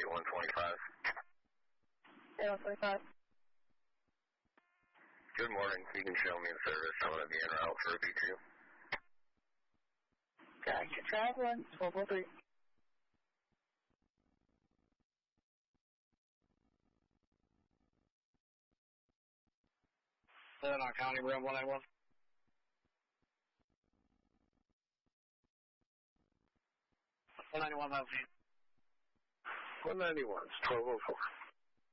125. 125. Good morning. You can show me the service. I'm going to be en route for a B2. Gotcha. Traveling 1203. Lebanon County, room 191. 191, 191, 1204.